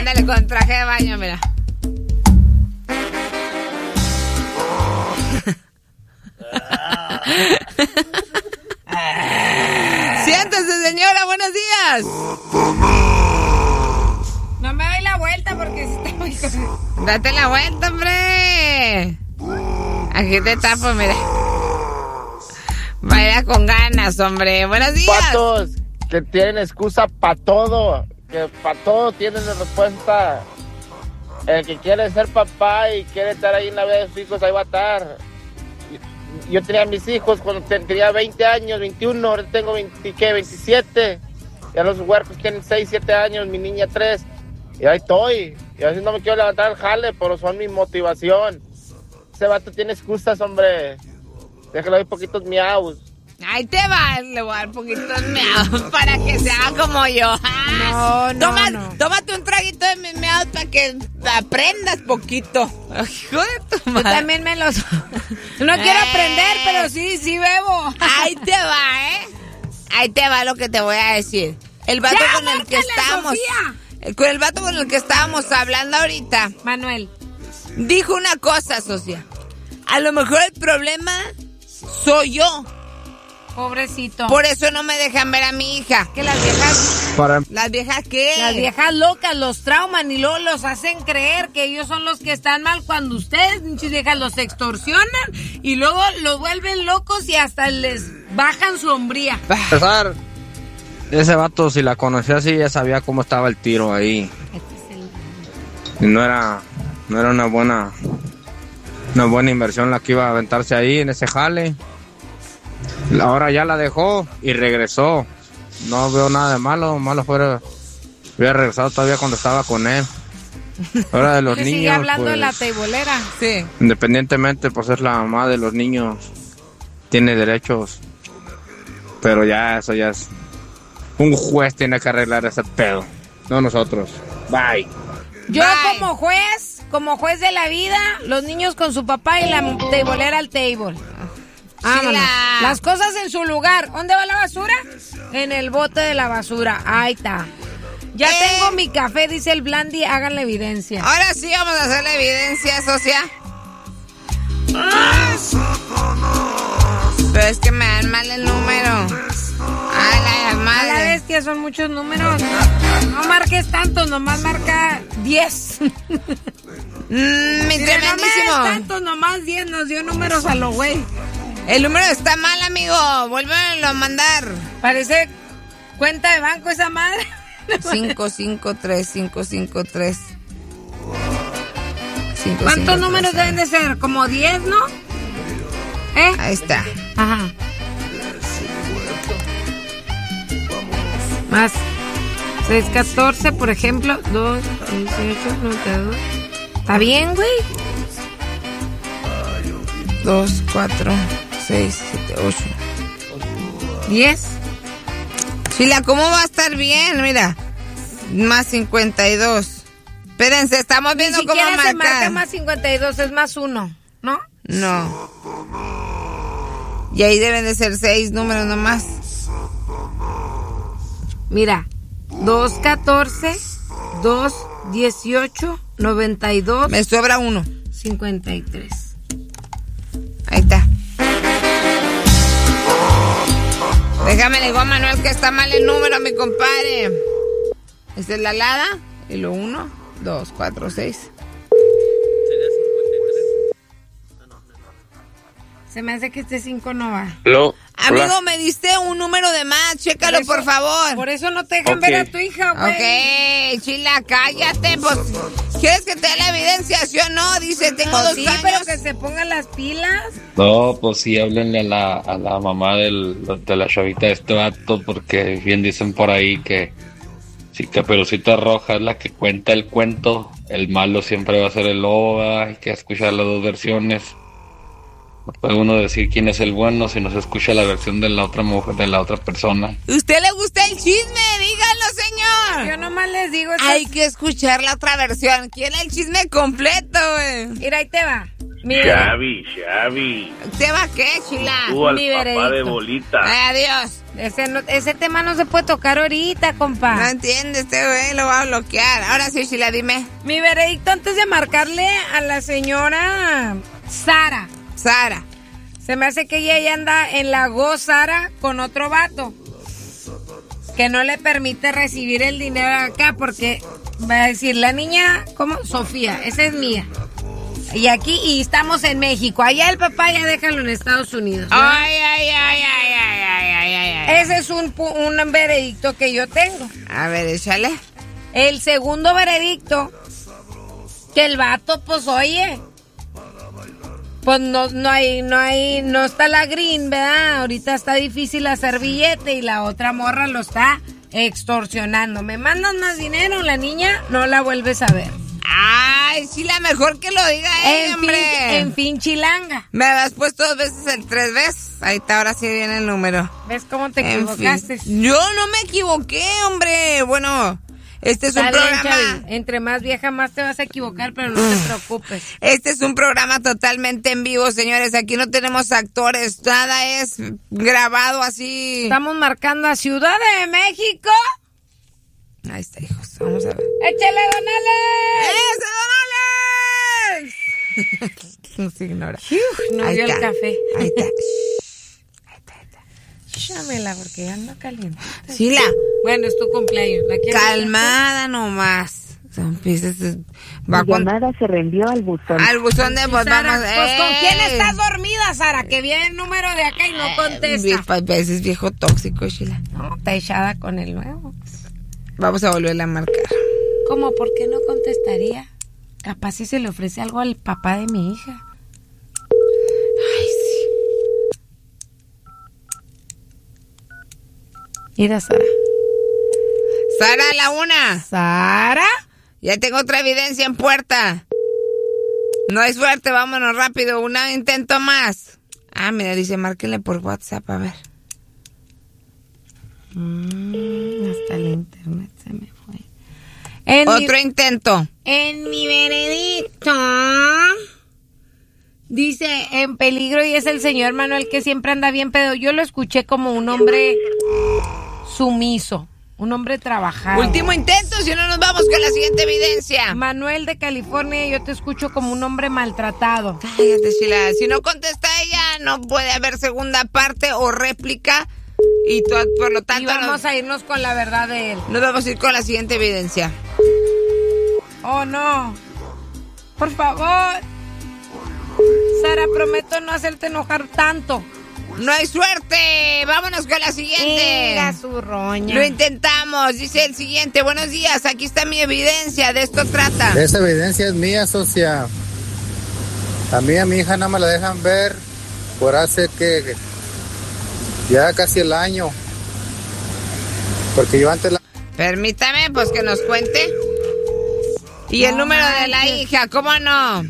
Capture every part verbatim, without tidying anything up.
Ándale, con traje de baño, mira. Siéntese, señora, buenos días. No me doy la vuelta porque está muy... Date la vuelta, hombre. Aquí te tapo, mira. Vaya con ganas, hombre. Buenos días. Patos que tienen excusa para todo, que para todo tienen respuesta. El que quiere ser papá y quiere estar ahí en la vida de sus hijos, ahí va a estar. Yo tenía mis hijos cuando tenía veinte años, veintiuno, ahora tengo veinte, ¿qué? veintisiete. Ya los huercos tienen seis, siete años, mi niña tres. Y ahí estoy. Y a veces no me quiero levantar al jale, pero son mi motivación. Ese vato tiene excusas, hombre. Déjalo ahí poquitos miaus. Ahí te va, le voy a dar poquitos miaus para que se haga como yo. No, no, Toma, no. Tómate un traguito de mis miaus para que aprendas poquito. Hijo de tu Yo madre. también me los... No quiero Eh. aprender, pero sí, sí bebo. Ahí te va, ¿eh? Ahí te va lo que te voy a decir. El vato ¡Ya, con el que márcale, estábamos... Sofía! el- Con el vato con el que estábamos hablando ahorita, Manuel. dijo una cosa, socia. A lo mejor el problema soy yo. Pobrecito. Por eso no me dejan ver a mi hija. que las viejas, Para... ¿Las viejas qué? las viejas locas los trauman y luego los hacen creer que ellos son los que están mal cuando ustedes, pinches viejas, los extorsionan y luego los vuelven locos y hasta les bajan su hombría. Empezar, ese vato, si la conocía así, ya sabía cómo estaba el tiro ahí. Y no era, no era una buena, una buena inversión la que iba a aventarse ahí en ese jale. Ahora ya la dejó y regresó. No veo nada de malo, malo fuera, hubiera regresado todavía cuando estaba con él. Ahora de los Que niños, sigue hablando pues, de la teibolera. Sí. independientemente por ser la mamá de los niños, tiene derechos. Pero ya, eso ya es... Un juez tiene que arreglar ese pedo, no nosotros. Bye. Yo Bye. como juez, como juez de la vida, los niños con su papá y la teibolera al table. Vámonos. la- Las cosas en su lugar. ¿Dónde va la basura? En el bote de la basura. Ahí está. Ya Eh. tengo mi café, dice el Blandi, hagan la evidencia. Ahora sí vamos a hacer la evidencia, socia. Pero es que me dan mal el número. Ay, la A la madre. bestia, son muchos números. No marques tantos, nomás marca diez. Mm, mi Mire, no me des tremendísimo. tantos, nomás diez, nos dio números a lo güey. El número está mal, amigo. Vuélvelo a mandar. Parece cuenta de banco esa madre. cinco cinco tres, cinco cinco tres. ¿Cuántos números deben de ser? ¿Como diez, no? ¿Eh? Ahí está. Ajá. Más seis, catorce, por ejemplo. dos, dieciocho, noventa y dos. ¿Está bien, güey? dos, cuatro, seis, siete, ocho. diez. Chila, ¿cómo va a estar bien? Mira. Más cincuenta y dos. Espérense, estamos Ni viendo cómo siquiera se marca marcar. más cincuenta y dos, es más uno, ¿no? No. Y ahí deben de ser seis números nomás. Mira, dos, catorce, dos, dieciocho, noventa y dos, Me sobra uno. cincuenta y tres. Ahí está. Déjame le digo a Manuel que está mal el número, mi compadre. Esta es la alada. Y lo uno, dos, cuatro, seis. Se me hace que este cinco no va. Hello. Amigo, Hola. me diste un número de más. Chécalo, por, eso- favor. Por eso no te dejan Ok. ver a tu hija, güey. Ok, Chila, cállate. Pues, ¿quieres que te dé la evidencia, sí o no? Dice, tengo Pues dos sí, años. pero que se pongan las pilas. No, pues sí, háblenle a la, a la mamá del, de la chavita de este vato, porque bien dicen por ahí que si Caperucita Roja es la que cuenta el cuento, el malo siempre va a ser el lobo, ¿verdad? Hay que escuchar las dos versiones. No puede uno decir quién es el bueno si no se escucha la versión de la otra mujer, de la otra persona. ¿Usted le gusta el chisme? Dígalo, señor. Yo nomás les digo... Hay que escuchar la otra versión. ¿Quiere el chisme completo, güey? Mira, ahí te va. Mi Xavi, Xavi. ¿Te va qué, Chila? Tú al Mi papá veredicto. de Bolita. Ay, adiós. Ese, no- ese tema no se puede tocar ahorita, compa. No entiende este güey, lo va a bloquear. Ahora sí, Chila, dime. Mi veredicto antes de marcarle a la señora Sara. Sara. Se me hace que ella ya anda en la Go Sara con otro vato. Que no le permite recibir el dinero acá porque va a decir, la niña, ¿cómo? Sofía, esa es mía. Y aquí, y estamos en México. Allá el papá ya déjalo en Estados Unidos, ¿no? Ay, ay, ay, ay, ay, ay, ay, ay, ay. Ese es un, pu- un veredicto que yo tengo. A ver, échale. El segundo veredicto, que el vato, pues, oye, pues no, no hay, no hay, no está la green, ¿verdad? Ahorita está difícil hacer billete y la otra morra lo está extorsionando. Me mandas más dinero, la niña no la vuelves a ver. Ay, Chila, mejor que lo diga ella, En fin, hombre. en fin, chilanga. Me has puesto dos veces el tres veces. Ahí está, ahora sí viene el número. ¿Ves cómo te En equivocaste? fin. Yo no me equivoqué, hombre. Bueno, este es un Está bien, programa. Chavi. Entre más vieja, más te vas a equivocar, pero no te preocupes. Este es un programa totalmente en vivo, señores. Aquí no tenemos actores. Nada es grabado así. Estamos marcando a Ciudad de México. Ahí está, hijos. Vamos a ver. ¡Échale, don Alex! ¡Ese, don Alex! Nos ignora. Uf, no Ahí dio el está. café. Ahí está. Shh. Ahí está, ahí está. Chámela porque ya anda caliente. Chila, Bueno, es tu cumpleaños. ¿La quieres? calmada nomás. O sea, empiezas, va La con, llamada se reenvió al buzón. al buzón de voz. Sara, Vamos, pues ¿con quién ¡ey! estás dormida, Sara? Que viene el número de acá y no contesta. A veces viejo tóxico, Chila. No, está echada con el nuevo. Vamos a volverla a marcar. ¿Cómo? ¿Por qué no contestaría? Capaz si se le ofrece algo al papá de mi hija. Ay, sí. Mira, Sara. Sara, a la una. ¿Sara? Ya tengo otra evidencia en puerta. No hay suerte, vámonos rápido. Un intento más. Ah, mira, dice, márquenle por WhatsApp, a ver. Mm, hasta el internet se me fue. En Otro mi, intento. en mi veredicto dice en peligro y es el señor Manuel que siempre anda bien pedo. Yo lo escuché como un hombre sumiso, un hombre trabajador. Último intento, si no nos vamos con la siguiente evidencia. Manuel de California, yo te escucho como un hombre maltratado. Cállate, Sheila. Si no contesta ella, no puede haber segunda parte o réplica. Y to- por lo Y tanto, vamos nos, a irnos con la verdad de él. nos vamos a ir con la siguiente evidencia. Oh, no. Por favor. Sara, prometo no hacerte enojar tanto. No hay suerte. Vámonos con la siguiente. Venga, su roña. Lo intentamos. Dice el siguiente. Buenos días. Aquí está mi evidencia. De esto trata. Esa evidencia es mía, socia. A mí a mi hija no me la dejan ver por hace que ya casi el año. Porque yo antes la... Permítame, pues que nos cuente. Y el No número de la manches. hija, ¿cómo no?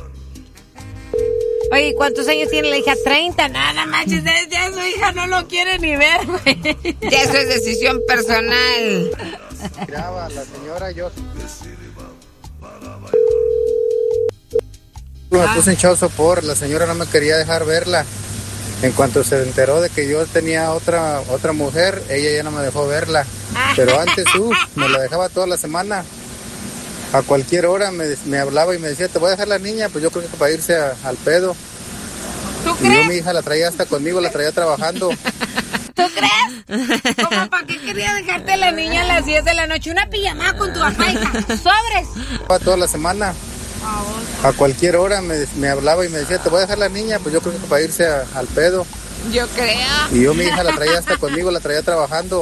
Oye, ¿cuántos años tiene la hija? treinta. Nada manches, ya su hija no lo quiere ni ver, güey. Ya eso es decisión personal. miraba, la señora, yo... Me puse en show sopor, la señora no me quería dejar verla. En cuanto se enteró de que yo tenía otra otra mujer, ella ya no me dejó verla. Pero antes, uff, me la dejaba toda la semana. A cualquier hora me, me hablaba y me decía, te voy a dejar la niña, pues yo creo que para irse a- al pedo. ¿Tú Y yo crees? mi hija la traía hasta conmigo, la traía trabajando. ¿Tú crees? ¿Cómo para qué quería dejarte la niña a las diez de la noche? Una pijamada con tu papá, hija. Sobres. Toda la semana. A cualquier hora me, me hablaba y me decía, te voy a dejar la niña, pues yo creo que para irse a- al pedo. Yo creo. Y yo mi hija la traía hasta conmigo, la traía trabajando.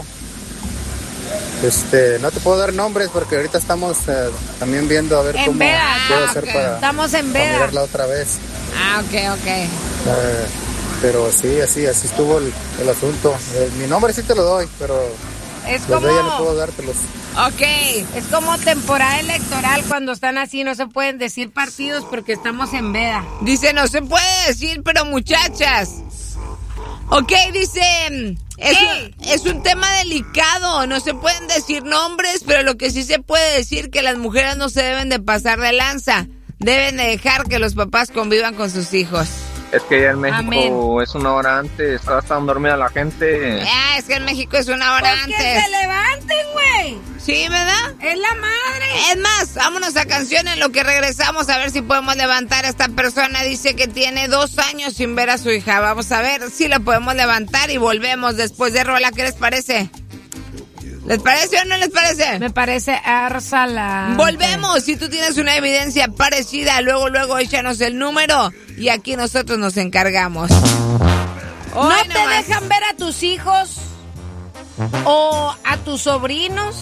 Este, no te puedo dar nombres porque ahorita estamos eh, también viendo a ver En cómo veda. puedo Ah, hacer ok. para, Estamos en para veda. mirarla otra vez. Ah, ok, ok. Eh, pero sí, así, así estuvo el, el asunto. Eh, mi nombre sí te lo doy, pero Es los de ella no como, puedo dártelos. Ok. es como temporada electoral cuando están así, no se pueden decir partidos porque estamos en veda. Dice, no se puede decir, pero muchachas. Ok, dice, es ¿Qué? un, es un tema delicado, no se pueden decir nombres, pero lo que sí se puede decir que las mujeres no se deben de pasar de lanza. deben de dejar que los papás convivan con sus hijos. Es que ya en México Amén. es una hora antes, todavía están dormida la gente. Ah, es que en México es una hora Pues antes. que se levanten, güey. Sí, ¿verdad? Es la madre. Es más, vámonos a canción en lo que regresamos a ver si podemos levantar a esta persona. Dice que tiene dos años sin ver a su hija. Vamos a ver si la podemos levantar y volvemos después de rola. ¿Qué les parece? ¿Les parece o no les parece? Me parece arsala. Volvemos. Si tú tienes una evidencia parecida, luego, luego échanos el número y aquí nosotros nos encargamos. ¿No Hoy te nomás. dejan ver a tus hijos o a tus sobrinos?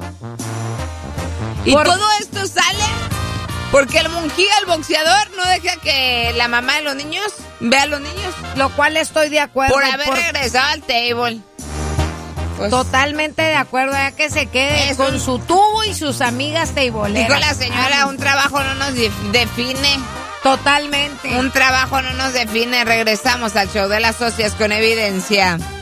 Y Por- todo esto sale porque el Munguía, el boxeador, no deja que la mamá de los niños vea a los niños Lo cual estoy de acuerdo. por haber regresado al table. Pues, Totalmente de acuerdo, ya que se quede Eso. con su tubo y sus amigas teiboleras. dijo la señora, un trabajo no nos def- define. Totalmente. Un trabajo no nos define. Regresamos al show de las socias con evidencia.